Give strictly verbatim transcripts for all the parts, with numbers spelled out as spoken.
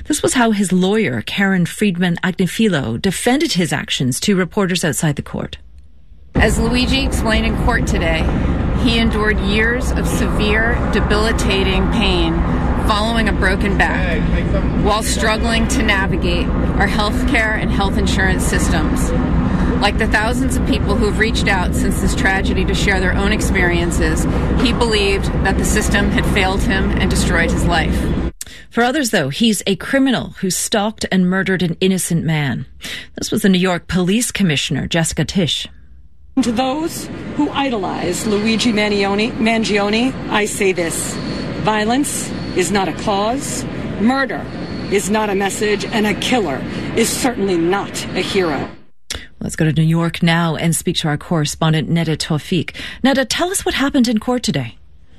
This was how his lawyer, Karen Friedman Agnifilo, defended his actions to reporters outside the court. As Luigi explained in court today, he endured years of severe, debilitating pain following a broken back while struggling to navigate our healthcare and health insurance systems. Like the thousands of people who have reached out since this tragedy to share their own experiences, he believed that the system had failed him and destroyed his life. For others, though, he's a criminal who stalked and murdered an innocent man. This was the New York Police Commissioner, Jessica Tisch. To those who idolize Luigi Mangione, Mangione, I say this: violence is not a cause, murder is not a message, and a killer is certainly not a hero. Let's go to New York now and speak to our correspondent, Neda Tawfiq. Neda, tell us what happened in court today.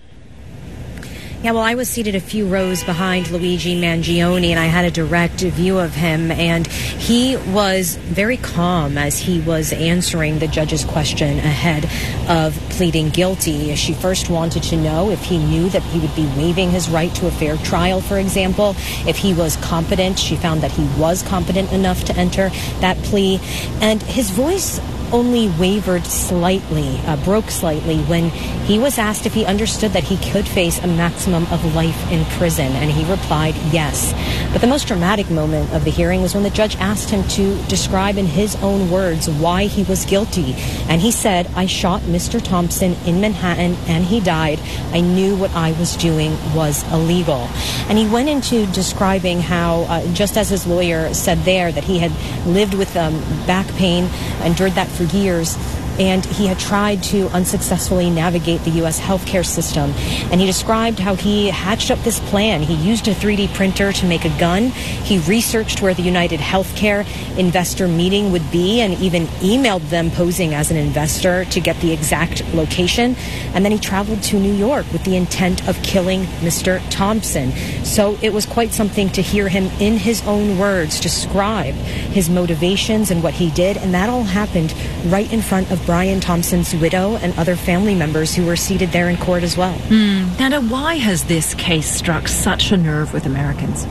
Yeah, well, I was seated a few rows behind Luigi Mangione, and I had a direct view of him, and he was very calm as he was answering the judge's question ahead of pleading guilty. She first wanted to know if he knew that he would be waiving his right to a fair trial, for example, if he was competent. She found that he was competent enough to enter that plea, and his voice only wavered slightly, uh, broke slightly when he was asked if he understood that he could face a maximum of life in prison, and he replied yes. But the most dramatic moment of the hearing was when the judge asked him to describe in his own words why he was guilty. And he said, "I shot Mister Thompson in Manhattan and he died. I knew what I was doing was illegal." And he went into describing how, uh, just as his lawyer said there, that he had lived with um, back pain, endured that for years, and he had tried to unsuccessfully navigate the U S healthcare system. And he described how he hatched up this plan. He used a three D printer to make a gun. He researched where the United Healthcare investor meeting would be and even emailed them posing as an investor to get the exact location. And then he traveled to New York with the intent of killing Mister Thompson. So it was quite something to hear him in his own words describe his motivations and what he did. And that all happened right in front of Brian Thompson's widow and other family members who were seated there in court as well. Mm. Nana, why has this case struck such a nerve with Americans?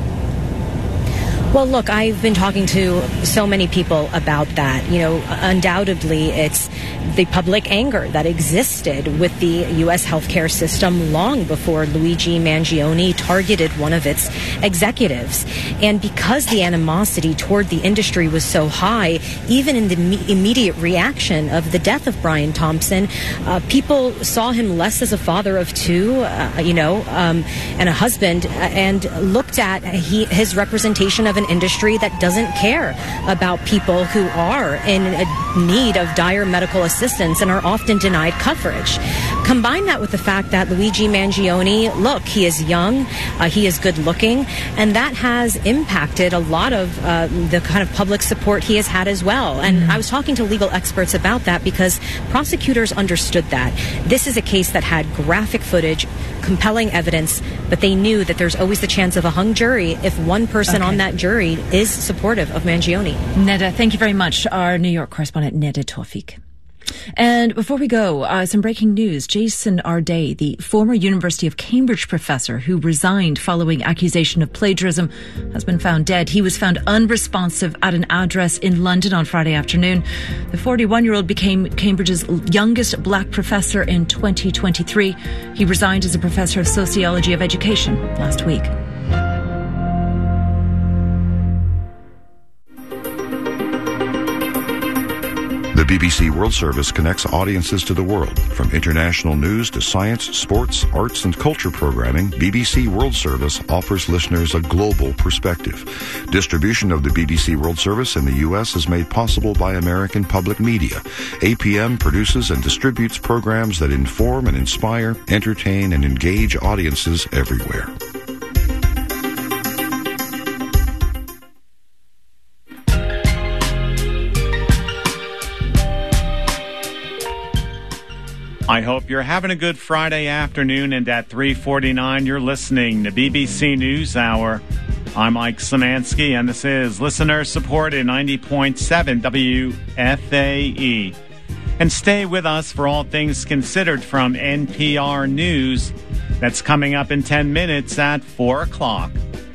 Well, look, I've been talking to so many people about that. You know, undoubtedly, it's the public anger that existed with the U S healthcare system long before Luigi Mangione targeted one of its executives. And because the animosity toward the industry was so high, even in the me- immediate reaction of the death of Brian Thompson, uh, people saw him less as a father of two, uh, you know, um, and a husband, uh, and looked at he, his representation of an industry that doesn't care about people who are in need of dire medical assistance and are often denied coverage. Combine that with the fact that Luigi Mangione, look, he is young, uh, he is good looking, and that has impacted a lot of uh, the kind of public support he has had as well. And mm-hmm. I was talking to legal experts about that because prosecutors understood that. This is a case that had graphic footage, compelling evidence, but they knew that there's always the chance of a hung jury if one person okay. on that jury is supportive of Mangione. Neda, thank you very much. Our New York correspondent, Neda Tawfiq. And before we go, uh, some breaking news. Jason Arday, the former University of Cambridge professor who resigned following accusation of plagiarism, has been found dead. He was found unresponsive at an address in London on Friday afternoon. The forty-one-year-old became Cambridge's youngest black professor in twenty twenty-three. He resigned as a professor of sociology of education last week. The B B C World Service connects audiences to the world. From international news to science, sports, arts, and culture programming, B B C World Service offers listeners a global perspective. Distribution of the B B C World Service in the U S is made possible by American Public Media. A P M produces and distributes programs that inform and inspire, entertain, and engage audiences everywhere. I hope you're having a good Friday afternoon, and at three forty-nine, you're listening to B B C News Hour. I'm Mike Szymanski, and this is listener-supported ninety point seven W F A E. And stay with us for all things considered from N P R News. That's coming up in ten minutes at four o'clock.